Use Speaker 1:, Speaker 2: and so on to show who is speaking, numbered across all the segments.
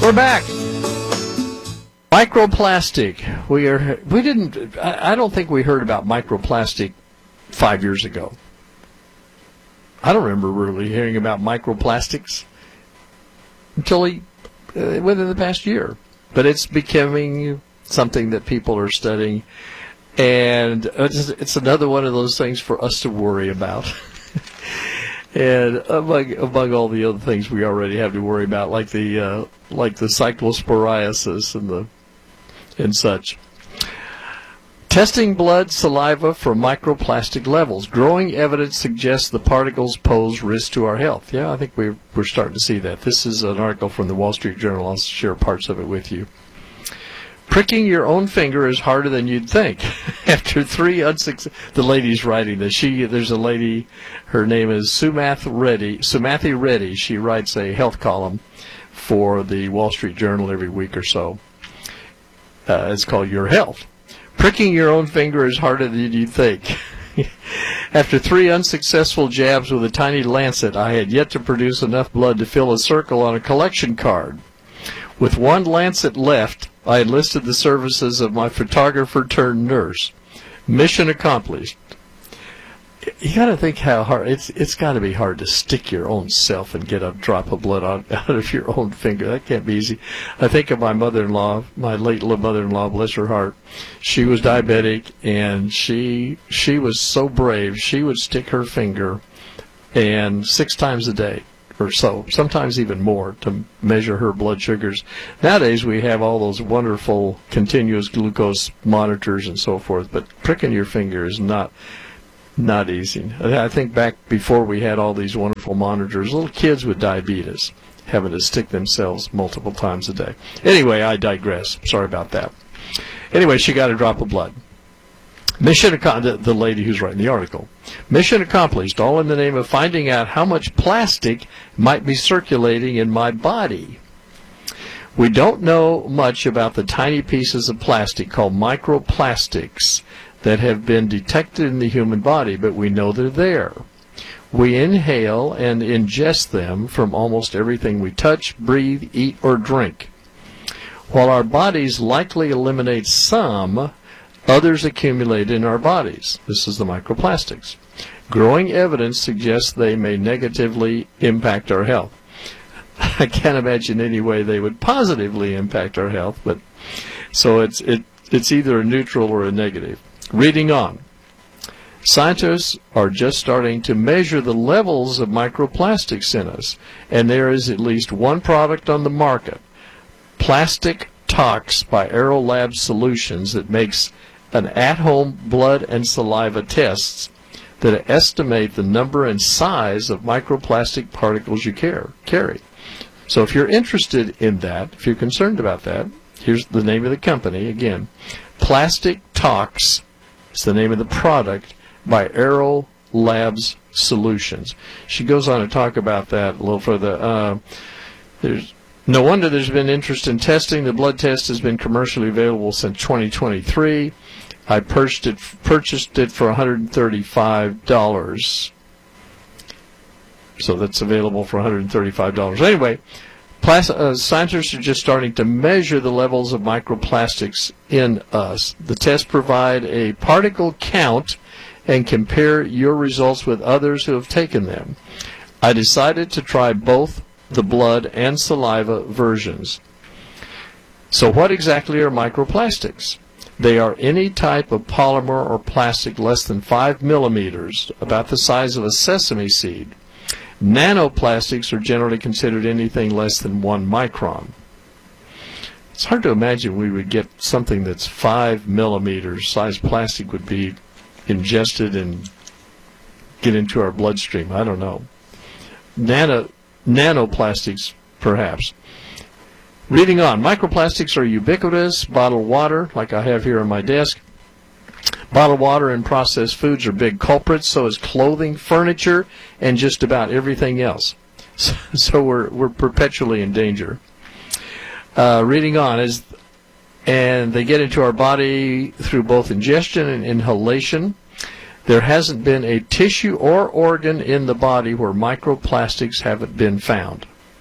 Speaker 1: We're back. Microplastic. I don't think we heard about microplastic 5 years ago. I don't remember really hearing about microplastics until within the past year. But it's becoming something that people are studying, and it's another one of those things for us to worry about. And among all the other things we already have to worry about, like the cyclosporiasis and such. Testing blood, saliva for microplastic levels. Growing evidence suggests the particles pose risk to our health. Yeah, I think we're starting to see that. This is an article from the Wall Street Journal. I'll share parts of it with you. Pricking your own finger is harder than you'd think. After 3 unsuccessful... The lady's writing this. There's a lady, her name is Sumathi Reddy. She writes a health column for the Wall Street Journal every week or so. It's called Your Health. Pricking your own finger is harder than you'd think. After 3 unsuccessful jabs with a tiny lancet, I had yet to produce enough blood to fill a circle on a collection card. With 1 lancet left, I enlisted the services of my photographer-turned-nurse. Mission accomplished. You got to think how hard it's got to be hard to stick your own self and get a drop of blood out of your own finger. That can't be easy. I think of my mother-in-law, my late mother-in-law, bless her heart. She was diabetic, and she was so brave. She would stick her finger, and 6 times a day or so, sometimes even more, to measure her blood sugars. Nowadays we have all those wonderful continuous glucose monitors and so forth, but pricking your finger is not easy. I think back before we had all these wonderful monitors, little kids with diabetes having to stick themselves multiple times a day. Anyway, I digress. Sorry about that. Anyway, she got a drop of blood. Mission accomplished, the lady who's writing the article. Mission accomplished, all in the name of finding out how much plastic might be circulating in my body. We don't know much about the tiny pieces of plastic called microplastics that have been detected in the human body, but we know they're there. We inhale and ingest them from almost everything we touch, breathe, eat, or drink. While our bodies likely eliminate some, others accumulate in our bodies. This is the microplastics. Growing evidence suggests they may negatively impact our health. I can't imagine any way they would positively impact our health, but so it's either a neutral or a negative. Reading on. Scientists are just starting to measure the levels of microplastics in us, and there is at least one product on the market, Plastic Tox by Aerolab Solutions, that makes an at-home blood and saliva tests that estimate the number and size of microplastic particles you carry. So if you're interested in that, if you're concerned about that, here's the name of the company again. Plastic Tox is the name of the product by Aerolab Solutions. She goes on to talk about that a little further. No wonder there's been interest in testing. The blood test has been commercially available since 2023. I purchased it for $135. So that's available for $135. Anyway, scientists are just starting to measure the levels of microplastics in us. The tests provide a particle count and compare your results with others who have taken them. I decided to try both the blood and saliva versions. So what exactly are microplastics? They are any type of polymer or plastic less than 5 millimeters, about the size of a sesame seed. Nanoplastics are generally considered anything less than 1 micron. It's hard to imagine we would get something that's 5 millimeters size plastic would be ingested and get into our bloodstream. I don't know. Nanoplastics, perhaps. Reading on, microplastics are ubiquitous. Bottled water, like I have here on my desk. Bottled water and processed foods are big culprits, so is clothing, furniture, and just about everything else. So we're perpetually in danger. Reading on, and they get into our body through both ingestion and inhalation. There hasn't been a tissue or organ in the body where microplastics haven't been found.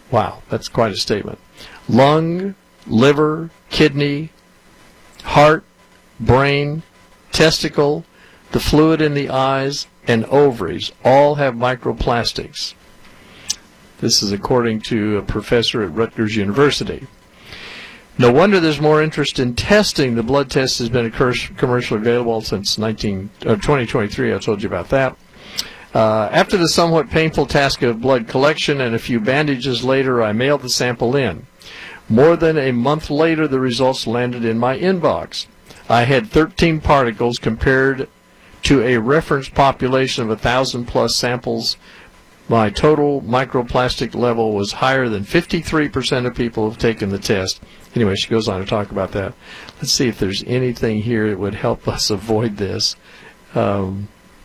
Speaker 1: Wow, that's quite a statement. Lung, liver, kidney, heart, brain, testicle, the fluid in the eyes, and ovaries all have microplastics. This is according to a professor at Rutgers University. No wonder there's more interest in testing. The blood test has been commercially available since 2023. I told you about that. After the somewhat painful task of blood collection and a few bandages later, I mailed the sample in. More than a month later, the results landed in my inbox. I had 13 particles compared to a reference population of 1,000 plus samples. My total microplastic level was higher than 53% of people who have taken the test. Anyway, she goes on to talk about that. Let's see if there's anything here that would help us avoid this. The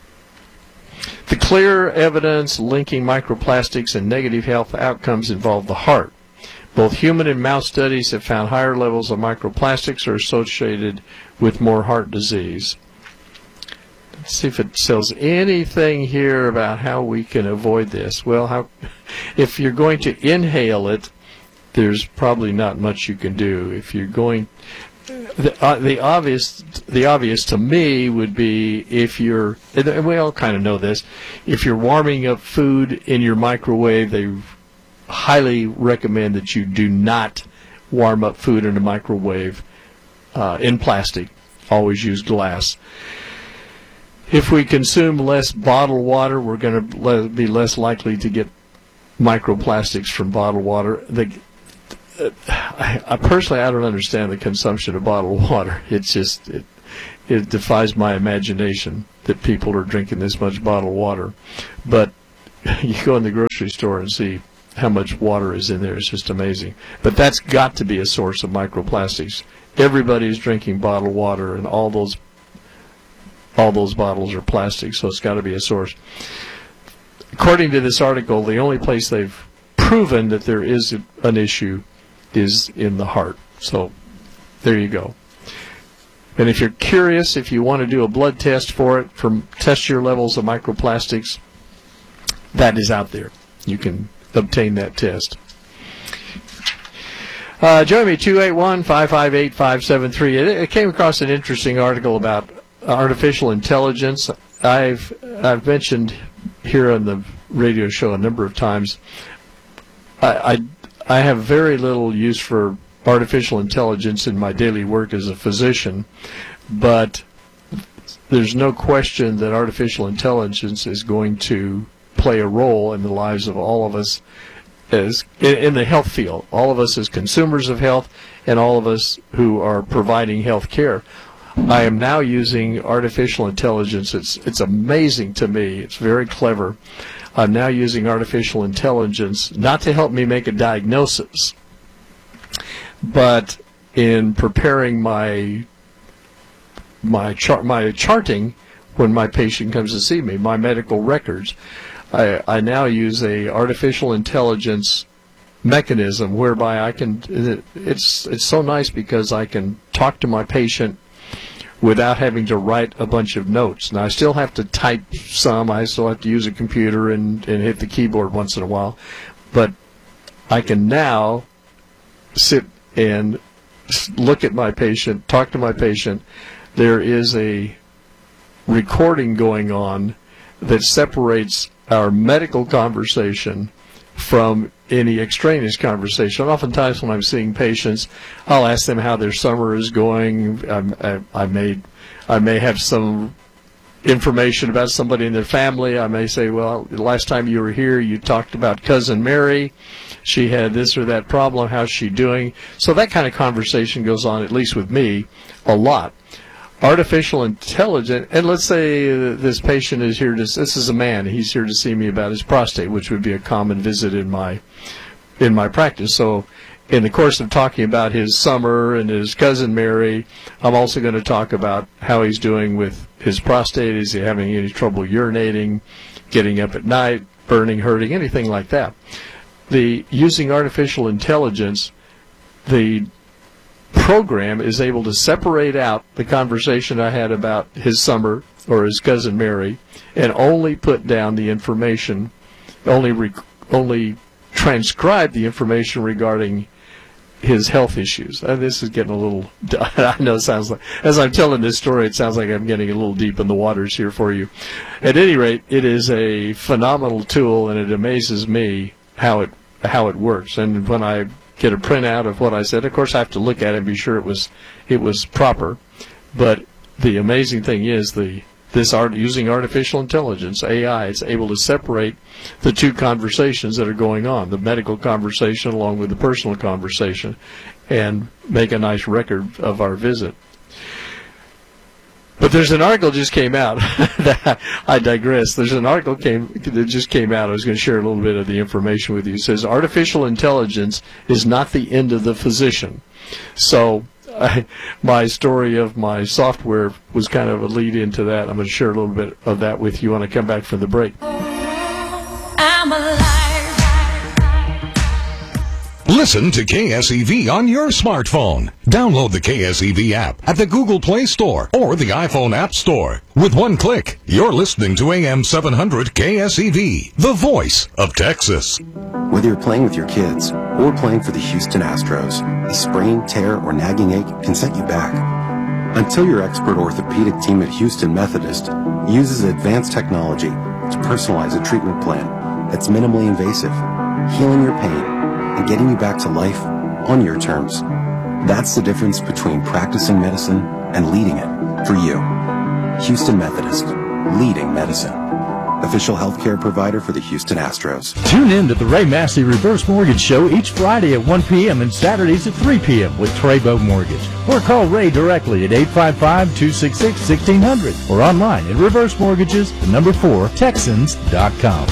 Speaker 1: clear evidence linking microplastics and negative health outcomes involve the heart. Both human and mouse studies have found higher levels of microplastics are associated with more heart disease. Let's see if it says anything here about how we can avoid this. Well, if you're going to inhale it, there's probably not much you can do. If you're going, the obvious to me would be if you're, and we all kind of know this, if you're warming up food in your microwave, they highly recommend that you do not warm up food in a microwave in plastic. Always use glass. If we consume less bottled water, we're going to be less likely to get microplastics from bottled water. I personally, I don't understand the consumption of bottled water. It's just, it defies my imagination that people are drinking this much bottled water. But you go in the grocery store and see how much water is in there. It's just amazing. But that's got to be a source of microplastics. Everybody's drinking bottled water, and all those bottles are plastic, so it's got to be a source. According to this article, the only place they've proven that there is an issue is in the heart. So there you go. And if you're curious, if you want to do a blood test for it, test your levels of microplastics, that is out there. You can obtain that test. Join me, 281-558-573. I came across an interesting article about artificial intelligence. I've mentioned here on the radio show a number of times. I have very little use for artificial intelligence in my daily work as a physician, but there's no question that artificial intelligence is going to play a role in the lives of all of us as in the health field, all of us as consumers of health, and all of us who are providing health care. I am now using artificial intelligence. It's amazing to me. It's very clever. I'm now using artificial intelligence not to help me make a diagnosis, but in preparing my charting when my patient comes to see me, my medical records. I now use a artificial intelligence mechanism whereby I can. It's so nice because I can talk to my patient without having to write a bunch of notes. Now, I still have to type some. I still have to use a computer and hit the keyboard once in a while. But I can now sit and look at my patient, talk to my patient. There is a recording going on that separates our medical conversation from any extraneous conversation. Oftentimes when I'm seeing patients, I'll ask them how their summer is going. I may have some information about somebody in their family. I may say, well, the last time you were here, you talked about Cousin Mary. She had this or that problem. How's she doing? So that kind of conversation goes on, at least with me, a lot. Artificial intelligence, and let's say this patient is here this is a man, he's here to see me about his prostate, which would be a common visit in my practice. So in the course of talking about his summer and his Cousin Mary, I'm also going to talk about how he's doing with his prostate. Is he having any trouble urinating, getting up at night, burning, hurting, anything like that. Using artificial intelligence, the program is able to separate out the conversation I had about his summer or his Cousin Mary and only put down the information, only transcribe the information regarding his health issues. This is getting a little, I know it sounds like, as I'm telling this story, it sounds like I'm getting a little deep in the waters here for you. At any rate, it is a phenomenal tool, and it amazes me how it works. And when I get a printout of what I said, of course I have to look at it and be sure it was proper. But the amazing thing is using artificial intelligence, AI, it's able to separate the two conversations that are going on, the medical conversation along with the personal conversation, and make a nice record of our visit. But there's an article just came out. I digress. There's an article that just came out. I was going to share a little bit of the information with you. It says, artificial intelligence is not the end of the physician. So my story of my software was kind of a lead into that. I'm going to share a little bit of that with you when I come back from the break.
Speaker 2: I'm alive.
Speaker 3: Listen to KSEV on your smartphone. Download the KSEV app at the Google Play Store or the iPhone App Store. With one click, you're listening to AM 700 KSEV, the voice of Texas.
Speaker 4: Whether you're playing with your kids or playing for the Houston Astros, a sprain, tear, or nagging ache can set you back. Until your expert orthopedic team at Houston Methodist uses advanced technology to personalize a treatment plan that's minimally invasive, healing your pain, and getting you back to life on your terms. That's the difference between practicing medicine and leading it for you. Houston Methodist, leading medicine. Official healthcare provider for the Houston Astros.
Speaker 5: Tune in to the Ray Massey Reverse Mortgage Show each Friday at 1 p.m. and Saturdays at 3 p.m. with Trabo Mortgage. Or call Ray directly at 855-266-1600 or online at reversemortgages4texans.com.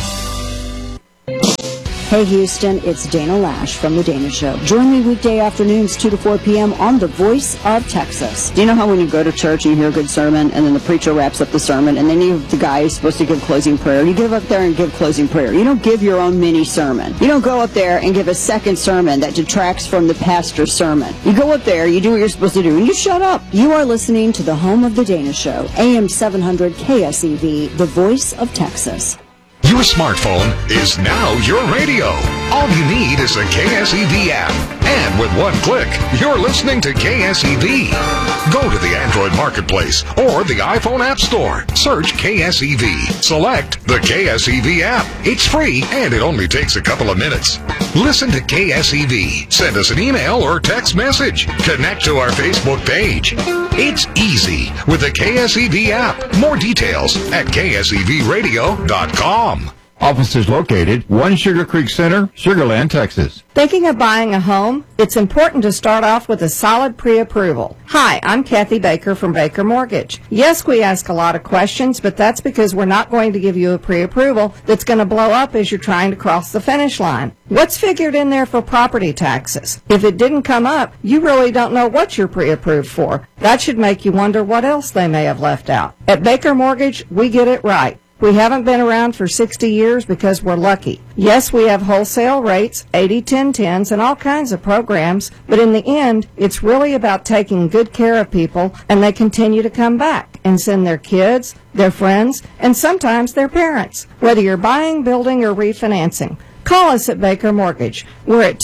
Speaker 6: Hey Houston, it's Dana Lash from The Dana Show. Join me weekday afternoons 2 to 4 p.m. on The Voice of Texas. Do you know how when you go to church and you hear a good sermon and then the preacher wraps up the sermon and then the guy who's supposed to give closing prayer, you get up there and give closing prayer. You don't give your own mini sermon. You don't go up there and give a second sermon that detracts from the pastor's sermon. You go up there, you do what you're supposed to do, and you shut up. You are listening to the home of The Dana Show, AM 700 KSEV, The Voice of Texas.
Speaker 3: Your smartphone is now your radio. All you need is a KSEV app. And with one click, you're listening to KSEV. Go to the Android Marketplace or the iPhone App Store. Search KSEV. Select the KSEV app. It's free and it only takes a couple of minutes. Listen to KSEV. Send us an email or text message. Connect to our Facebook page. It's easy with the KSEV app. More details at ksevradio.com.
Speaker 7: Offices located 1 Sugar Creek Center, Sugar Land, Texas.
Speaker 8: Thinking of buying a home? It's important to start off with a solid pre-approval. Hi, I'm Kathy Baker from Baker Mortgage. Yes, we ask a lot of questions, but that's because we're not going to give you a pre-approval that's going to blow up as you're trying to cross the finish line. What's figured in there for property taxes? If it didn't come up, you really don't know what you're pre-approved for. That should make you wonder what else they may have left out. At Baker Mortgage, we get it right. We haven't been around for 60 years because we're lucky. Yes, we have wholesale rates, 80-10-10s, and all kinds of programs, but in the end, it's really about taking good care of people, and they continue to come back and send their kids, their friends, and sometimes their parents, whether you're buying, building, or refinancing. Call us at Baker Mortgage. We're at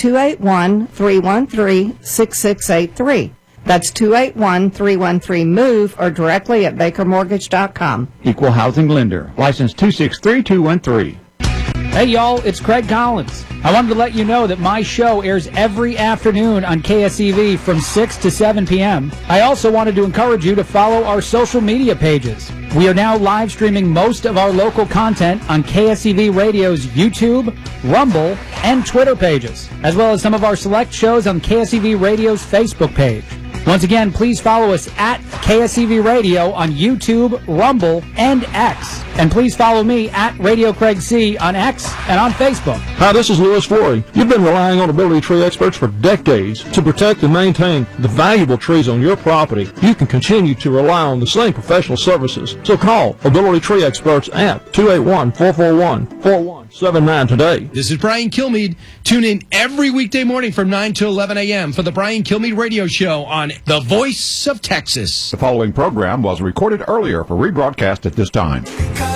Speaker 8: 281-313-6683. That's 281-313-MOVE or directly at bakermortgage.com.
Speaker 7: Equal housing lender. License 263213.
Speaker 9: Hey, y'all, it's Craig Collins. I wanted to let you know that my show airs every afternoon on KSEV from 6 to 7 p.m. I also wanted to encourage you to follow our social media pages. We are now live streaming most of our local content on KSEV Radio's YouTube, Rumble, and Twitter pages, as well as some of our select shows on KSEV Radio's Facebook page. Once again, please follow us at KSEV Radio on YouTube, Rumble, and X. And please follow me at Radio Craig C on X and on Facebook.
Speaker 10: Hi, this is Louis Flory. You've been relying on Ability Tree experts for decades to protect and maintain the valuable trees on your property. You can continue to rely on the same professional services. So call Ability Tree experts at 281-441-4179 today.
Speaker 11: This is Brian Kilmeade. Tune in every weekday morning from 9 to 11 a.m. for the Brian Kilmeade Radio Show on The Voice of Texas.
Speaker 7: The following program was recorded earlier for rebroadcast at this time.